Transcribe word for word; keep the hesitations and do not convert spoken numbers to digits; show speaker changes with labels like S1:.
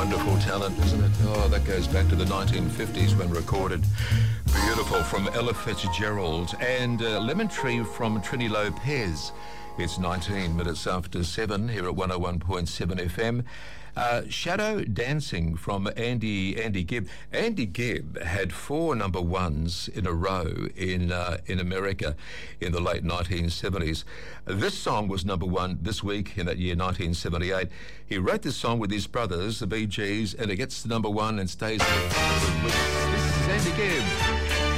S1: Wonderful talent, isn't it? Oh, that goes back to the nineteen fifties when recorded. Beautiful from Ella Fitzgerald and uh, Lemon Tree from Trini Lopez. It's nineteen minutes after seven here at one oh one point seven F M. Uh, Shadow Dancing from Andy Andy Gibb. Andy Gibb had four number ones in a row in uh, in America in the late nineteen seventies. This song was number one this week in that year, nineteen seventy-eight. He wrote this song with his brothers, the Bee Gees, and it gets to number one and stays there for weeks. This is Andy Gibb.